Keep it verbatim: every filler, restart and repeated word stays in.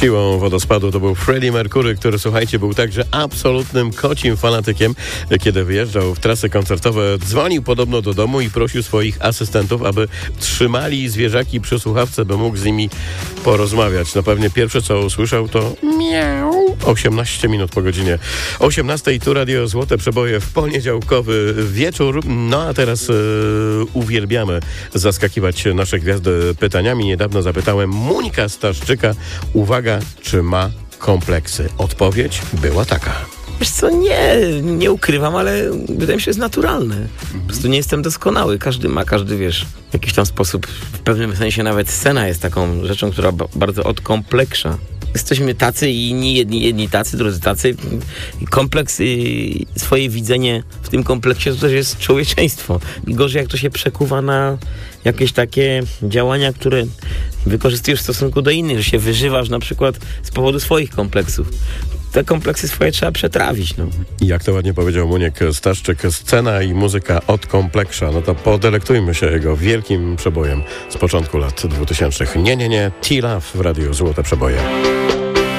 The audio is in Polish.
Siłą wodospadu to był Freddie Mercury, który, słuchajcie, był także absolutnym kocim fanatykiem. Kiedy wyjeżdżał w trasy koncertowe, dzwonił podobno do domu i prosił swoich asystentów, aby trzymali zwierzaki przy słuchawce, by mógł z nimi porozmawiać. No pewnie pierwsze, co usłyszał, to miau. osiemnaście minut po godzinie osiemnastej. Tu Radio Złote Przeboje w poniedziałkowy wieczór. No a teraz e, uwielbiamy zaskakiwać nasze gwiazdy pytaniami. Niedawno zapytałem Muńka Staszczyka, uwaga, czy ma kompleksy? Odpowiedź była taka. Wiesz co, nie, nie ukrywam, ale wydaje mi się, że jest naturalne. Po prostu nie jestem doskonały. Każdy ma, każdy, wiesz, w jakiś tam sposób, w pewnym sensie nawet scena jest taką rzeczą, która ba- bardzo odkompleksza. Jesteśmy tacy i inni, jedni, jedni tacy, drudzy tacy. Kompleks i swoje widzenie w tym kompleksie to też jest człowieczeństwo. I gorzej, jak to się przekuwa na jakieś takie działania, które wykorzystujesz w stosunku do innych, że się wyżywasz na przykład z powodu swoich kompleksów. Te kompleksy swoje trzeba przetrawić. No. Jak to ładnie powiedział Muniek Staszczyk, scena i muzyka od kompleksza. No to podelektujmy się jego wielkim przebojem z początku lat dwutysięcznych. Nie, nie, nie, T-Love w Radiu Złote Przeboje.